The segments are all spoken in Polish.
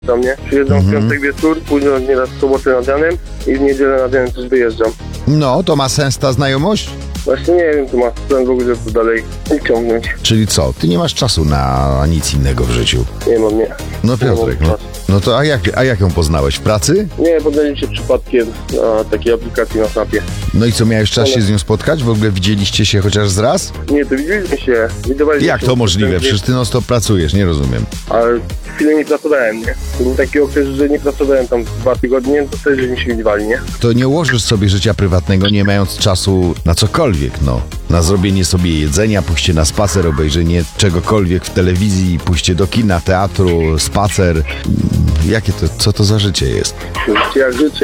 do mnie. Przyjeżdżam w piątek wieczór, później nieraz w sobotę nad ranem i w niedzielę nad ranem też wyjeżdżam. No, to ma sens ta znajomość? Właśnie nie wiem, tu ma sens w ogóle tu dalej ciągnąć. Czyli co? Ty nie masz czasu na nic innego w życiu. Nie mam, nie. No Piotrek, no to a jak ją poznałeś? W pracy? Nie, poznaliśmy się przypadkiem na takiej aplikacji na Snapie. No i co, miałeś czas się z nią spotkać? W ogóle widzieliście się chociaż z raz? Nie, to widzieliśmy się. Widywaliśmy Jak się to możliwe? Przecież ty non stop pracujesz, nie rozumiem. Ale chwilę nie pracowałem, nie? Był taki okres, że nie pracowałem tam 2 tygodnie, to wtedy żeśmy się widywali, nie? To nie ułożysz sobie życia prywatnego, nie mając czasu na cokolwiek, no. Na zrobienie sobie jedzenia, pójście na spacer, obejrzenie czegokolwiek w telewizji, pójście do kina, teatru, spacer. Jakie to, co to za życie jest? Życie jak życie.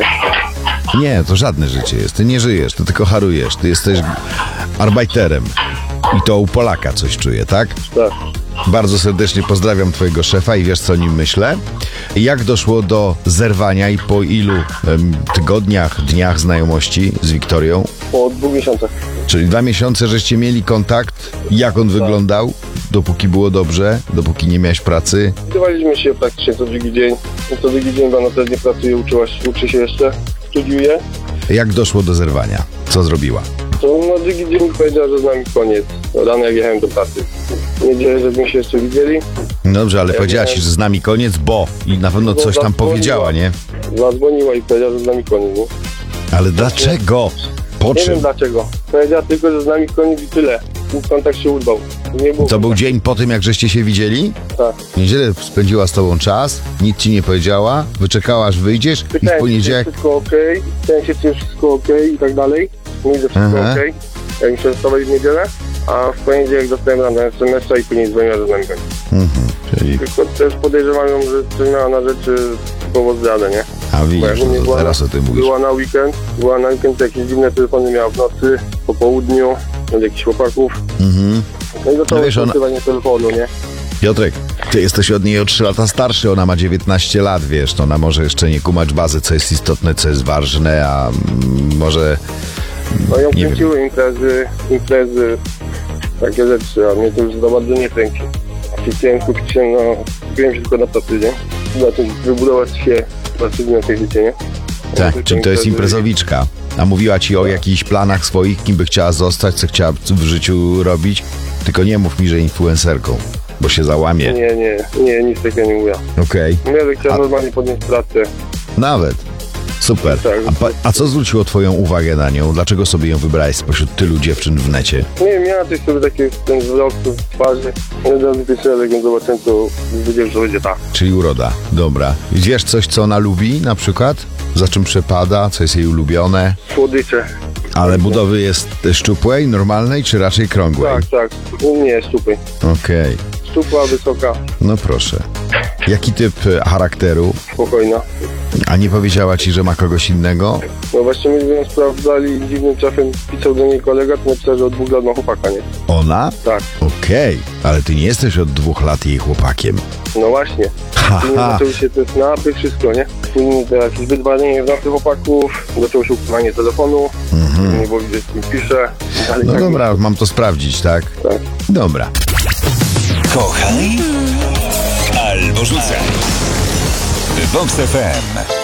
Nie, to żadne życie jest. Ty nie żyjesz, ty tylko harujesz. Ty jesteś arbajterem. I to u Polaka coś czuję, tak? Tak. Bardzo serdecznie pozdrawiam twojego szefa i wiesz, co o nim myślę. Jak doszło do zerwania i po ilu tygodniach, dniach znajomości z Wiktorią? Po 2 miesiącach. Czyli 2 miesiące, żeście mieli kontakt. Jak on wyglądał? Dopóki było dobrze? Dopóki nie miałeś pracy? Widywaliśmy się praktycznie co drugi dzień. Co drugi dzień, bo ona też nie pracuje, uczy się jeszcze, studiuje. Jak doszło do zerwania? Co zrobiła? To na drugi dzień powiedziała, że z nami koniec. Rano jak jechałem do pracy. Niedzielę, żebyśmy się jeszcze widzieli. Dobrze, ale powiedziała ci, że z nami koniec, bo... I na pewno coś tam powiedziała, nie? Zadzwoniła i powiedziała, że z nami koniec, nie? Ale dlaczego? Po Nie wiem czym? dlaczego. Powiedziała tylko, że z nami koniec i tyle. Kontakt się urwał. Nie było. To był dzień po tym, jak żeście się widzieli? Tak. W niedzielę spędziła z tobą czas, nic ci nie powiedziała, wyczekała, aż wyjdziesz i w Pytałem się, czy poniedziałek... wszystko okej. Pytałem się, czy jest wszystko okej i tak dalej. Mówi, że wszystko Aha. okej. Jak mi się zostawali w niedzielę, a w poniedziałek dostałem rano SMS-a i później dzwoniła, że z nami koniec. Czyli... Tylko też podejrzewam ją, że coś miała na rzeczy powód zdradę, nie? A Bo widzisz, jak u mnie no to teraz o tym mówisz. była na weekend, to jakieś dziwne telefony miała w nocy, po południu, od jakichś chłopaków. No i zaczęło No wiesz, się ona- odkrywanie telefonu, nie? Piotrek, ty jesteś od niej o 3 lata starszy, ona ma 19 lat, wiesz, to ona może jeszcze nie kumać bazy, co jest istotne, co jest ważne, a może... No ją Nie kręciły imprezy, takie rzeczy, a mnie to już za bardzo nie kręci. Chciałem skupić się skupiłem się tylko na pracy, nie? Zacząć wybudować się na tej życie, nie? Tak, Tylko czyli to jest imprezy. imprezowiczka. A mówiła ci o jakichś planach swoich, kim by chciała zostać, co chciała w życiu robić? Tylko nie mów mi, że influencerką, bo się załamie. Nie, nic takiego nie mówię. Okej, Mówię, że chciałem normalnie podnieść pracę. nawet. Super. Tak. A co zwróciło twoją uwagę na nią? Dlaczego sobie ją wybrałeś spośród tylu dziewczyn w necie? Nie wiem, miała coś sobie taki ten wzrok w twarzy. Nie dam pierwszy raz, jak ją zobaczyłem, to wiedziałem, że będzie tak. Czyli uroda. Dobra. I wiesz coś, co ona lubi na przykład? Za czym przepada? Co jest jej ulubione? Słodycze. Ale budowy jest szczupłej, normalnej, czy raczej krągłej? Tak. U mnie jest szczupły. Okej. Szczupła, wysoka, No proszę. Jaki typ charakteru? spokojna. A nie powiedziała ci, że ma kogoś innego? No właśnie myśmy ją sprawdzali i dziwnym czasem pisał do niej kolega, to napisał, że od 2 lat ma chłopaka, nie? Ona? Tak. Okej. Ale ty nie jesteś od 2 lat jej chłopakiem. No właśnie. Później zaczęły się te snapy, wszystko, nie? Później to jakieś wyzwanie w naszych chłopaków, zaczęło się ukrywanie telefonu, nie było widać, z kim pisze. Ale No tak, dobra, mam to sprawdzić, tak? Tak. Dobra. Kochaj albo rzucaj. Vox FM.